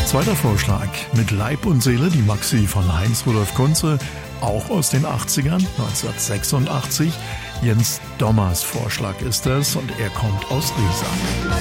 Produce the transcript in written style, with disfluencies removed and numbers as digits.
Zweiter Vorschlag mit Leib und Seele, die Maxi von Heinz-Rudolf Kunze, auch aus den 80ern, 1986. Jens Dommers Vorschlag ist es und er kommt aus Riesa.